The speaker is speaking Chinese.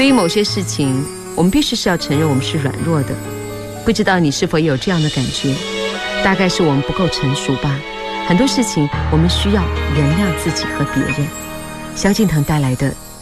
对于某些事情，我们必须是要承认我们是软弱的。不知道你是否也有这样的感觉？大概是我们不够成熟吧。很多事情我们需要原谅自己和别人。萧敬腾带来的